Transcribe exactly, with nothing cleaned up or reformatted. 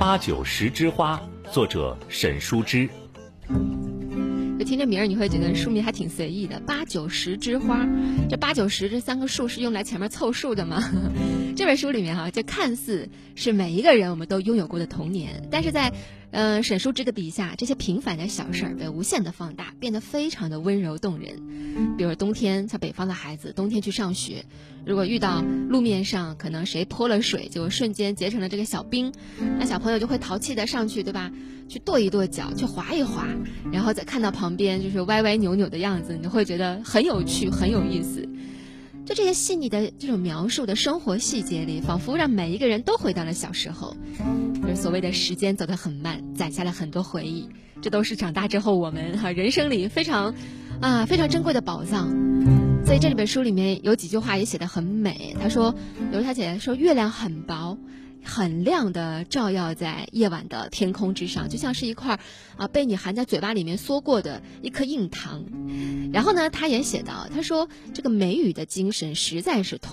八九十枝花，作者沈淑之。 就听这名儿，你会觉得书名还挺随意的，八九十枝花，这八九十这三个数是用来前面凑数的吗？这本书里面哈、啊，就看似是每一个人我们都拥有过的童年，但是在嗯、呃、沈淑之的笔下，这些平凡的小事儿被无限的放大，变得非常的温柔动人。比如冬天，像北方的孩子，冬天去上学，如果遇到路面上可能谁泼了水，就瞬间结成了这个小冰，那小朋友就会淘气的上去，对吧？去跺一跺脚，去滑一滑，然后再看到旁边就是歪歪扭扭的样子，你会觉得很有趣，很有意思。就这些细腻的这种描述的生活细节里，仿佛让每一个人都回到了小时候。就是所谓的时间走得很慢，攒下了很多回忆，这都是长大之后我们哈、啊、人生里非常啊非常珍贵的宝藏。所以这里本书里面有几句话也写得很美。他说，比如他写说，月亮很薄，很亮的照耀在夜晚的天空之上，就像是一块啊被你含在嘴巴里面嗦过的一颗硬糖。然后呢，他也写到，他说这个梅雨的精神实在是